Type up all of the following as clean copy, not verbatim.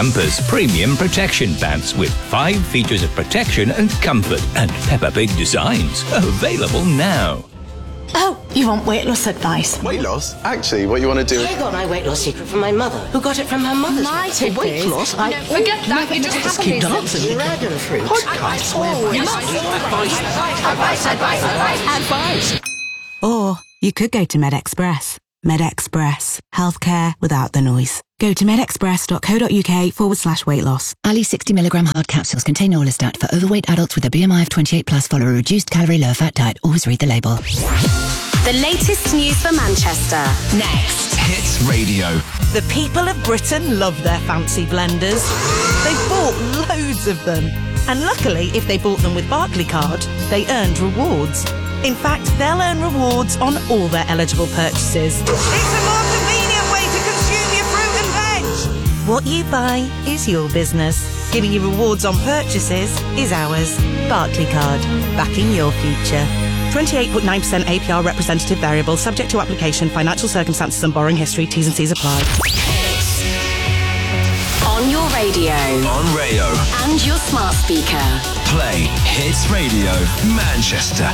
Campers Premium Protection Pants with 5 features of protection and comfort and Peppa Pig designs. Available now. Oh, you want weight loss advice? Weight loss? Actually, what you want to do... I got my weight loss secret from my mother, who got it from her mother's. My tip weight is... loss? No, forget that. You just keep dancing. Dragon fruit. Podcast. Advice. Or you could go to MedExpress. MedExpress. Healthcare without the noise. Go to medexpress.co.uk/weight loss. Ali 60mg hard capsules contain orlistat for overweight adults with a BMI of 28+. Follow a reduced calorie, low fat diet. Always read the label. The latest news for Manchester. Next. Hits Radio. The people of Britain love their fancy blenders. They've bought loads of them. And luckily, if they bought them with Barclaycard, they earned rewards. In fact, they'll earn rewards on all their eligible purchases. It's a more convenient way to consume your fruit and veg. What you buy is your business. Giving you rewards on purchases is ours. Barclaycard. Backing your future. 28.9% APR representative variable, subject to application, financial circumstances and borrowing history. T's and C's apply. On your radio. On Rayo. And your smart speaker. Play Hits Radio Manchester.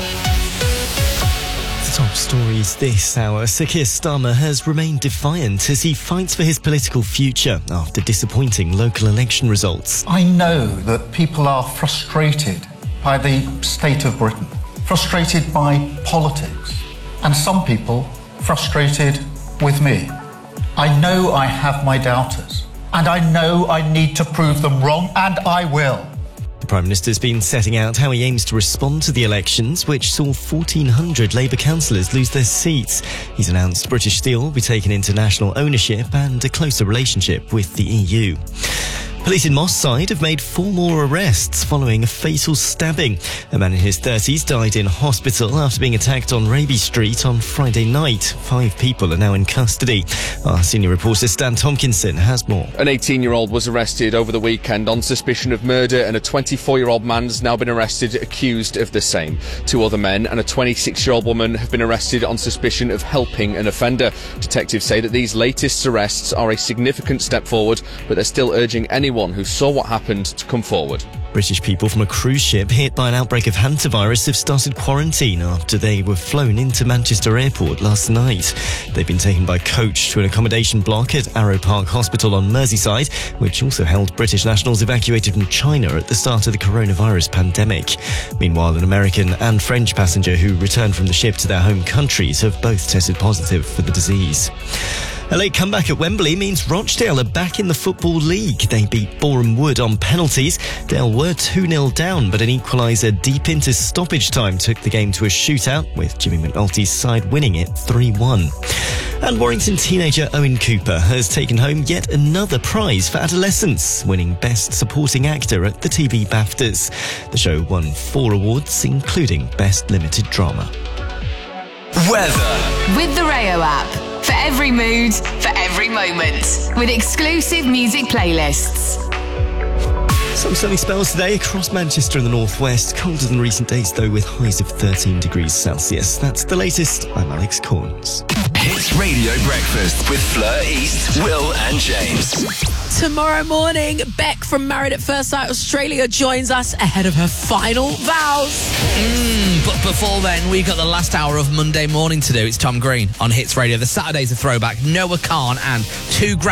The top stories this hour. Sir Keir Starmer has remained defiant as he fights for his political future after disappointing local election results. I know that people are frustrated by the state of Britain, frustrated by politics, and some people frustrated with me. I know I have my doubters, and I know I need to prove them wrong, and I will. The Prime Minister's been setting out how he aims to respond to the elections, which saw 1,400 Labour councillors lose their seats. He's announced British Steel will be taken into national ownership and a closer relationship with the EU. Police in Moss Side have made 4 more arrests following a fatal stabbing. A man in his 30s died in hospital after being attacked on Raby Street on Friday night. 5 people are now in custody. Our senior reporter Stan Tomkinson has more. An 18-year-old was arrested over the weekend on suspicion of murder, and a 24-year-old man has now been arrested accused of the same. 2 other men and a 26-year-old woman have been arrested on suspicion of helping an offender. Detectives say that these latest arrests are a significant step forward, but they're still urging anyone who saw what happened to come forward. British people from a cruise ship hit by an outbreak of hantavirus have started quarantine after they were flown into Manchester Airport last night. They've been taken by coach to an accommodation block at Arrow Park Hospital on Merseyside, which also held British nationals evacuated from China at the start of the coronavirus pandemic. Meanwhile, an American and French passenger who returned from the ship to their home countries have both tested positive for the disease. A late comeback at Wembley means Rochdale are back in the Football League. They beat Boreham Wood on penalties. Dale were 2-0 down, but an equaliser deep into stoppage time took the game to a shootout, with Jimmy McNulty's side winning it 3-1. And Warrington teenager Owen Cooper has taken home yet another prize for adolescence, winning Best Supporting Actor at the TV BAFTAs. The show won 4 awards, including Best Limited Drama. Weather. With the Rayo app. For every mood, for every moment. With exclusive music playlists. Some sunny spells today across Manchester and the northwest. Colder than recent days, though, with highs of 13 degrees Celsius. That's the latest. I'm Alex Corns. Hits Radio Breakfast with Fleur East, Will and James. Tomorrow morning, Beck from Married at First Sight Australia joins us ahead of her final vows. But before then, we've got the last hour of Monday morning to do. It's Tom Green on Hits Radio. The Saturday's a throwback. Noah Khan and 2